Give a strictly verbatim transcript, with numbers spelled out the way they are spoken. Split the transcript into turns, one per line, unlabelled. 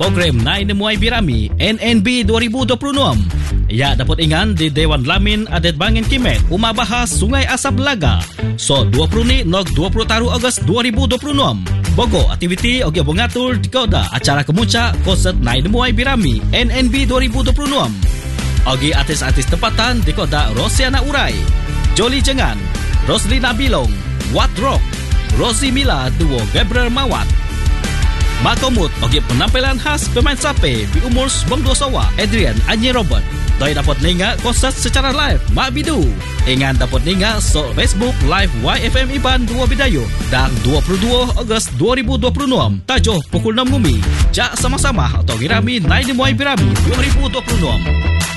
program Nai Nemuai Birami N N B dua ribu dua puluh enam. Ya dapat ingan di Dewan Lamin Adat Bangin Kimet Umah Bahas Sungai Asap Belaga. So dua puluh ni nog dua puluh taru Ogos dua ribu dua puluh enam. Bogo aktiviti ogi bongatul di kauda acara kemuncak konsert Nai Nemuai Birami N N B dua ribu dua puluh enam. Ogi artis-artis tempatan di kauda Rosiana Urai, Jolly Jengan, Roslina Bilong, Wat Rock, Rosie Mila duo Gabriel Mawat. Makomut ogi penampilan khas pemain sape di umur sembilan puluh sawa Adrian Anyi Robert. Doi dapat ninga konsert secara live Mak Bidu. Ingat dapat ninga so Facebook live Y F M Iban dua Bidayu dan dua puluh dua Ogos dua ribu dua puluh enam tajuh pukul enam Ngumi. Jak sama-sama atau Birami Nai Nemuai Birami dua ribu dua puluh enam.